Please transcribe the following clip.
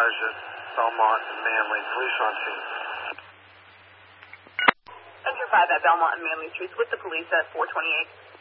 garage at Belmont and Manley. Police on scene. Enter 5 at Belmont and Manley Streets with the police at 428.